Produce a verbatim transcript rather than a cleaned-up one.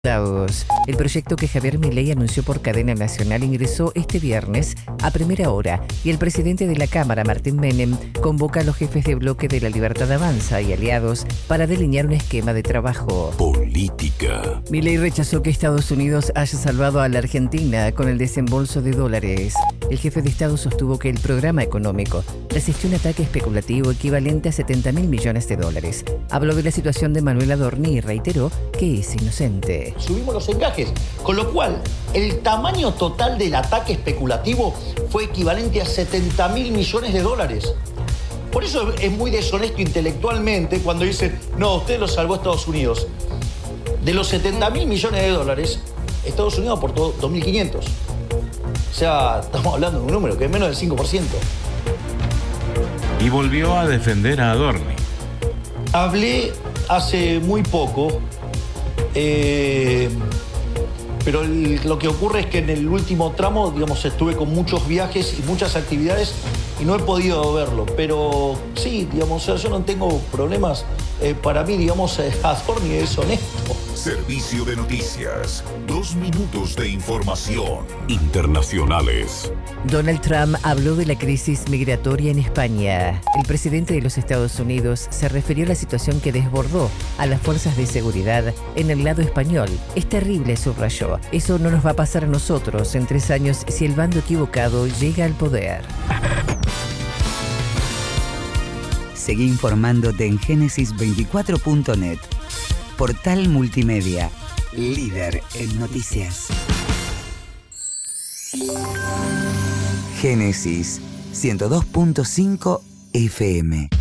Diputados. El proyecto que Javier Milei anunció por cadena nacional ingresó este viernes a primera hora y el presidente de la Cámara, Martín Menem, convoca a los jefes de bloque de La Libertad Avanza y aliados para delinear un esquema de trabajo. Política. Milei rechazó que Estados Unidos haya salvado a la Argentina con el desembolso de dólares. El jefe de Estado sostuvo que el programa económico resistió un ataque especulativo equivalente a setenta mil millones de dólares. Habló de la situación de Manuel Adorni y reiteró que es inocente. Subimos los encajes, con lo cual el tamaño total del ataque especulativo fue equivalente a setenta mil millones de dólares. Por eso es muy deshonesto intelectualmente cuando dicen, no, usted lo salvó Estados Unidos. De los setenta mil millones de dólares, Estados Unidos aportó dos mil quinientos. O sea, estamos hablando de un número que es menos del cinco por ciento. Y volvió a defender a Adorni. Hablé hace muy poco, eh, pero el, lo que ocurre es que en el último tramo, digamos, estuve con muchos viajes y muchas actividades y no he podido verlo. Pero sí, digamos, yo no tengo problemas. Eh, para mí, digamos, Adorni es honesto. Servicio de noticias. Dos minutos de información. Internacionales. Donald Trump habló de la crisis migratoria en España. El presidente de los Estados Unidos se refirió a la situación que desbordó a las fuerzas de seguridad en el lado español. Es terrible, subrayó. Eso no nos va a pasar a nosotros en tres años si el bando equivocado llega al poder. Seguí informándote en Génesis veinticuatro punto net. Portal multimedia, líder en noticias. Génesis ciento dos punto cinco F M.